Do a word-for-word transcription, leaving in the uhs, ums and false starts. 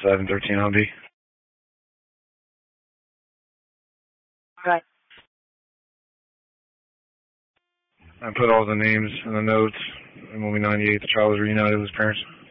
seven thirteen on B. All right. I put all the names and the notes, and when we ninety-eight, the child was reunited with his parents.